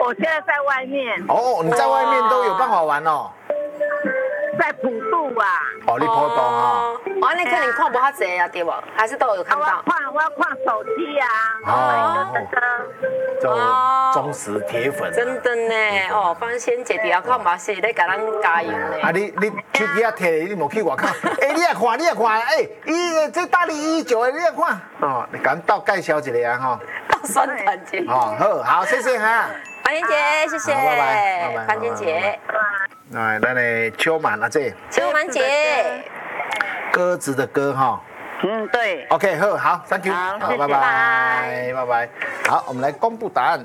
我现在在外面， 哦，你在外面都有办法玩哦。 在普渡啊。 哦，你普渡哈。 哦，你可能看不较济啊，对不？还是都有看到？ 我要看手机啊。 哦，忠实铁粉。 真的呢，哦，芳仙姐底下看嘛是咧甲咱加油呢。 啊，你手机啊摕，你无去外口？你也看，这大力19的，你也看。哦，你赶到介绍一下啊哈。 到酸团姐。 哦，好，谢谢哈。 芳仙姐，谢谢。 拜拜。 芳仙姐。 来，咱的秋满啊这。 秋满姐。 鸽子的鸽哈。 对。 OK， 好 ，Thank you， 好，拜拜。好，我们来公布答案。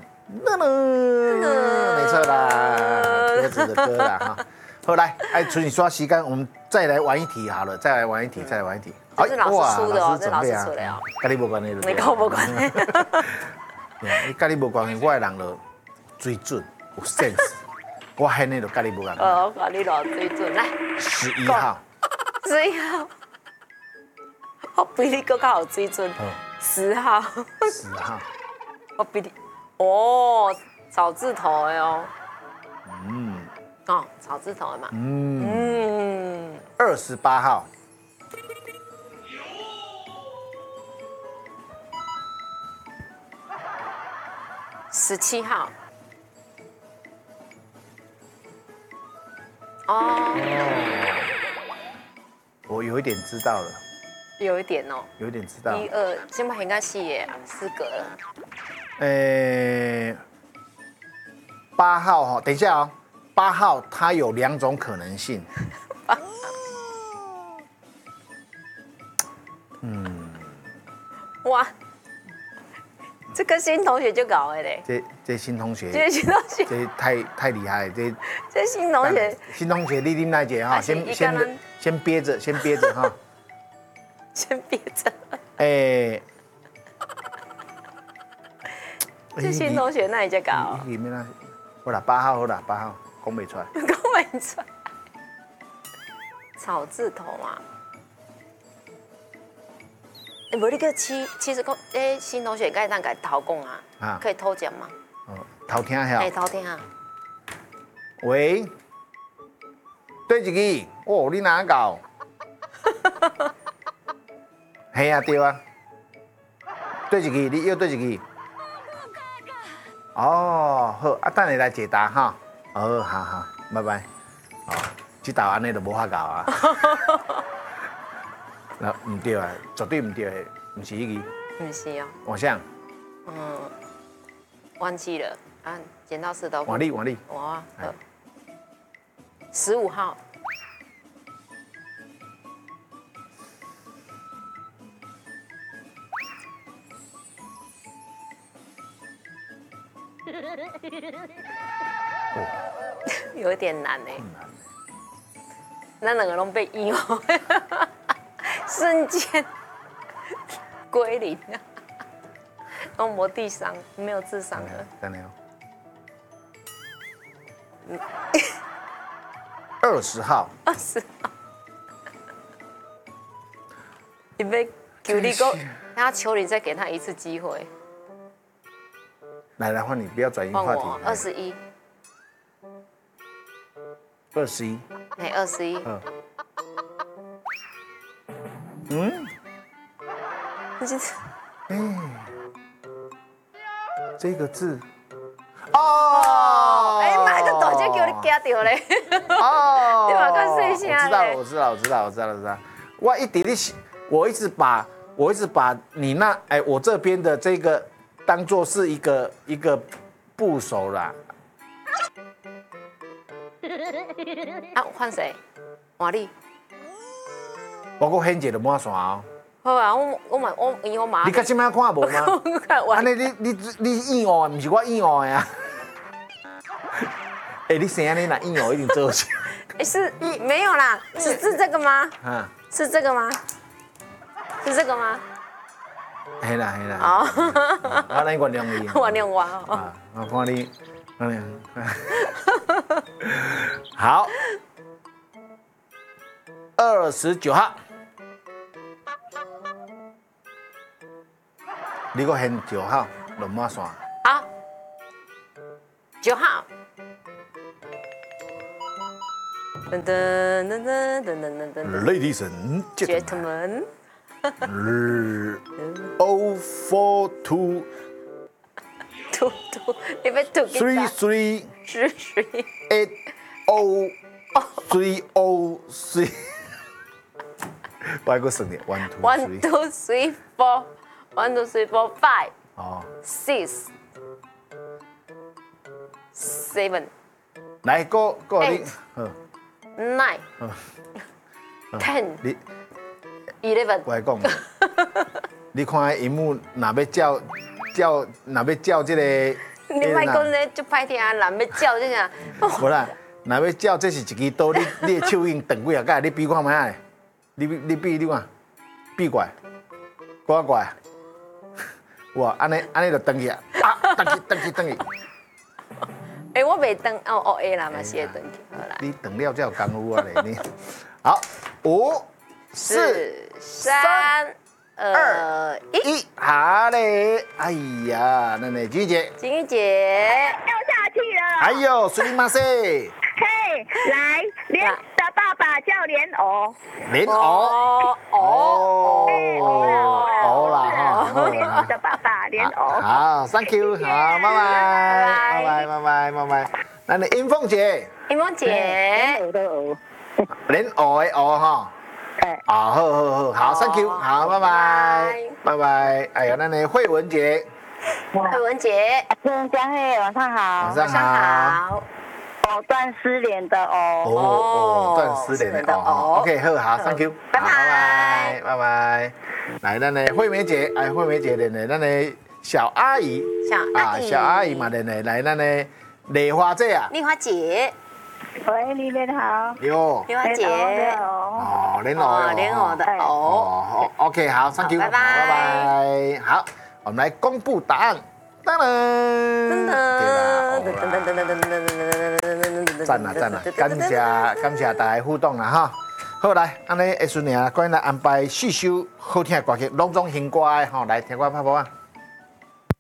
没错啦，鸽子的鸽啦哈。后来，存你刷时间，我们再来玩一题好了，再来玩一题。 这是老师出的哦，这是老师出的哦。 跟你无关系。 你跟我无关系。 你跟你无关系，我的人就水准有 sense， 我现在就跟你无关系。 我跟你老水准来。 11号。 11号。我比你更较有水准。10号。 10号。 我比你。哦，草字头的哦。哦，草字头的嘛。 28号。 17号。哦。 我有一点知道了。 有一点哦。 有一点知道。 1、2，现在应该是耶，4个了。 8号哈，等一下哦，8号它有2种可能性。 哇，这个新同学就搞了嘞。 这新同学。 这新同学。 这太厉害， 这新同学。 新同学，你那节哈，先憋着哈。 先憋着。这新同学那你在搞？ 好啦，8号好啦，8号讲不出来。 讲不出来。草字头嘛。无你个其实讲，新同学该当该偷讲啊，可以偷讲吗？ 偷听下。 偷听啊。 喂，对一个，哦，你哪搞？嘿啊，对啊。对一个，你又对一个。哦，好，等下来解答哈。好，拜拜。这道安尼就无法搞啊。那唔对啊，绝对唔对的，不是一个。 不是哦。 我想。 忘记了啊，剪刀石头布。 换你。 我15号。有点难哎。那两个都被遗忘，瞬间归零，都没地商，没有智商了。 等下20号。 20号。你被求你够，他求你再给他一次机会。 来换你，不要转移话题。 21。 21。 21。 这个字。哦。 妈，这大姐叫你夹掉嘞。哦。你把它碎下来。 我知道。我一直把你那我这边的这个当做是一个部首啦。 啊，换谁？换你。 我搁显一个满线哦。 好啊，我马。 你到现在看无吗？安尼你意外，不是我意外啊。你生安尼若意外一定做起。 是没有啦，是这个吗？是这个吗？是这个吗？ 嘿啦。好，我来原谅你。 原谅我哦。 我看你。好，29号，你搁限9号，落满线。 好 9号。噔噔噔噔噔噔噔噔 Ladies and gentlemen, ，gentlemen， 042 吐，你要吐几 3 只？ 3 3 80303。我还个算呢，1 1 2 3。 2 3 4 1 2 3 4 5 哦， 6 7 来个你， 9 10 你 11。 我来讲，你看迄荧幕，若要叫这个， 你莫讲咧，就歹听，人要叫这样。 无啦，若要叫这是一支刀，你的手已经断几啊摆，你比看卖啊？你比你看，比过来，过来，哇，安尼就断去啊，断去。 哎，我袂断哦，会啦嘛，是会断去，好啦。 你断了才有功夫啊咧，你好，5 4 3 2 1， 1，好嘞，哎呀，那呢，菊姐， 金玉姐， 掉下去了。 哎呦，すみません， 嘿，来，莲的爸爸叫莲藕。 莲藕， 哦藕啦哈， 莲藕的爸爸莲藕。 好，Thank you，好，拜拜，那你英凤姐， 英凤姐， 藕的藕。 莲藕的藕哈。 哎， 啊，好，Thank you，好，拜拜，哎呀，那你慧文姐， 慧文姐， 郑佳慧，晚上好。 晚上晚上好。 藕断丝连的藕。 哦，断丝连的哦，OK，好，Thank you， 拜拜， 拜拜，来，咱的惠美姐，哎，惠美姐练的，咱的小阿姨，小阿姨嘛练的，来，咱的梨花姐啊， 丽华姐， 喂，你们好。 哟， 丽华姐， 哦，莲藕， 莲藕的藕， 哦，OK，好，Thank you， 拜拜， 好，我们来公布答案，当然，赞啦，感谢大家互动啦哈。好来，安尼会顺利啊，赶紧来安排4首好听的歌曲，拢总新歌的吼，来听我拍波啊。